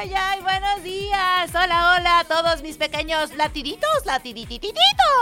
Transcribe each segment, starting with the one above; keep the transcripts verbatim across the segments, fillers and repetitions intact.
ay, ay, buenos días. Hola, hola a todos mis pequeños latiditos, latiditititos.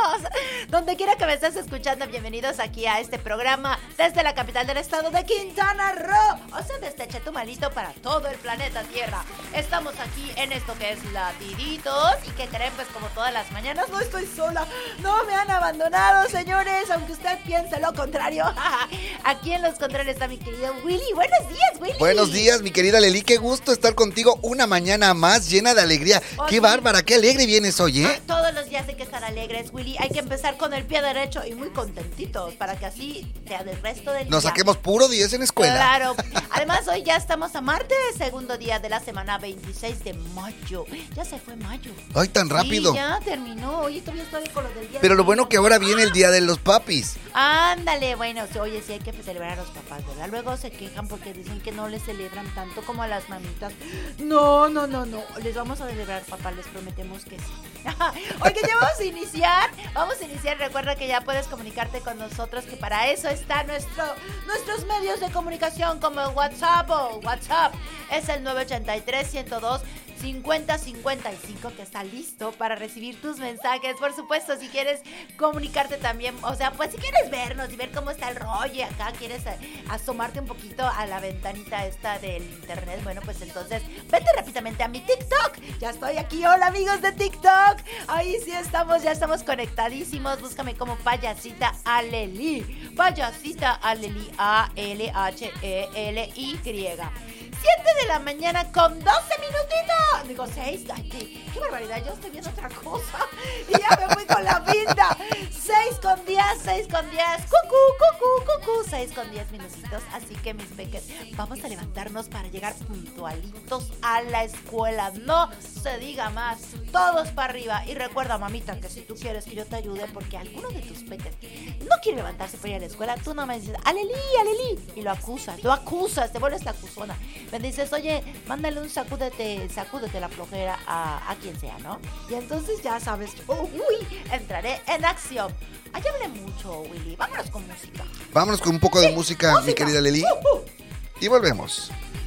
Donde quiera que me estés escuchando, bienvenidos aquí a este programa desde la capital del estado de Quintana Roo. O sea, desde Chetumalito para todo el planeta Tierra. Estamos aquí en esto que es Latiditos. Y que creen, pues como todas las mañanas, no estoy sola. No me han abandonado, señores, aunque usted piense lo contrario. Aquí en los controles está mi querido Willy. Buenos días, Willy. Buenos días, mi querida Leli. Qué gusto estar contigo una mañana más llena de alegría. Oye, qué bárbara, qué alegre vienes hoy, ¿eh? Ay, todos los días hay que estar alegres, Willy. Hay que empezar con el pie derecho y muy contentitos para que así sea del resto del día. Nos saquemos puro diez en escuela. Claro. Además, hoy ya estamos a martes, segundo día de la semana, veintiséis de mayo. Ya se fue mayo. Ay, tan rápido. Sí, ya terminó. Oye, todavía estoy con lo del día. Pero de lo bueno que ahora viene el día de los papis. Ándale, bueno, oye, sí hay que celebrar a los papás, ¿verdad? Luego se quejan porque dicen que no les celebran tanto como a las mamitas. No, no, no, no. Les vamos a celebrar, papá, les prometemos que sí. Oye, ya vamos a iniciar. Vamos a iniciar. Recuerda que ya puedes comunicarte con nosotros, que para eso está nuestro, nuestros medios de comunicación como el WhatsApp o WhatsApp. Es el nueve ocho tres, ciento dos, cincuenta cincuenta y cinco, que está listo para recibir tus mensajes. Por supuesto, si quieres comunicarte también, o sea, pues si quieres vernos y ver cómo está el rollo, acá quieres asomarte un poquito a la ventanita esta del internet, bueno, pues entonces vete rápidamente a mi TikTok. Ya estoy aquí. Hola, amigos de TikTok. Ahí sí estamos, ya estamos conectadísimos. Búscame como Payasita Aleli. Payasita Aleli, A L H E L Y. siete de la mañana con doce minutitos. Digo, seis. Ay, qué, qué barbaridad. Yo estoy viendo otra cosa. Y ya me voy con la pinta. seis con diez, seis con diez. Cucú, cucú, cucú. seis con diez minutitos. Así que, mis peques, vamos a levantarnos para llegar puntualitos a la escuela. No se diga más. Todos para arriba. Y recuerda, mamita, que si tú quieres que yo te ayude, porque alguno de tus peques no quiere levantarse para ir a la escuela, tú no me dices, Aleli, Aleli. Y lo acusas, lo acusas, te vuelves la acusona. Me dices, oye, mándale un sacúdete, sacúdete la flojera a, a quien sea, ¿no? Y entonces ya sabes, oh, uy, entraré en acción. Ay, hablé mucho, Willy. Vámonos con música. Vámonos con un poco de sí, música, música, mi querida Leli. Uh, uh. Y volvemos.